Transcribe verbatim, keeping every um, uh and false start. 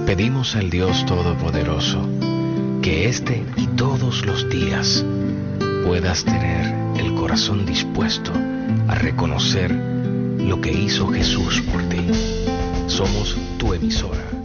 Pedimos al Dios Todopoderoso que este y todos los días puedas tener el corazón dispuesto a reconocer lo que hizo Jesús por ti. Somos tu emisora.